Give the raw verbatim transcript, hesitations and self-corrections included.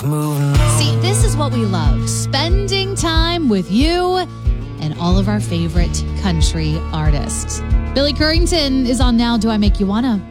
See, this is what we love, spending time with you and all of our favorite country artists. Billy Currington is on Now Do I Make You Wanna?